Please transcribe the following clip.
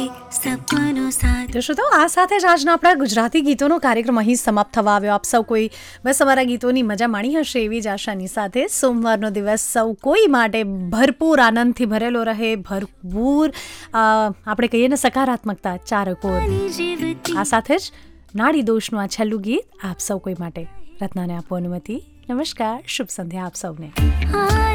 તો શ્રોતાઓ, આ સાથે જ આજના આપણા ગુજરાતી ગીતોનો કાર્યક્રમ અહીં સમાપ્ત થવા આવ્યો. આપ સૌ કોઈ બસ અમારા ગીતોની મજા માણી હશે એવી જ આશાની સાથે સોમવારનો દિવસ સૌ કોઈ માટે ભરપૂર આનંદથી ભરેલો રહે, ભરપૂર આપણે કહીએ ને સકારાત્મકતા ચારકોર. આ સાથે જ નાડી દોષનું આ છેલ્લું ગીત આપ સૌ કોઈ માટે. રત્નાને આપો અનુમતિ. નમસ્કાર, શુભ સંધ્યા આપ સૌને.